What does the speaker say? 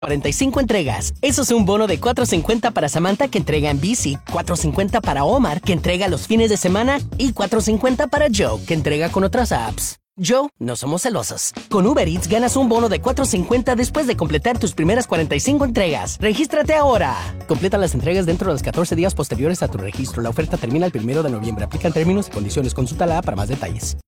45 entregas. Eso es un bono de $4.50 para Samantha, que entrega en bici, $4.50 para Omar, que entrega los fines de semana, y $4.50 para Joe, que entrega con otras apps. Joe, no somos celosos. Con Uber Eats ganas un bono de $4.50 después de completar tus primeras 45 entregas. ¡Regístrate ahora! Completa las entregas dentro de los 14 días posteriores a tu registro. La oferta termina el 1 de noviembre. Aplican términos y condiciones. Consulta la app para más detalles.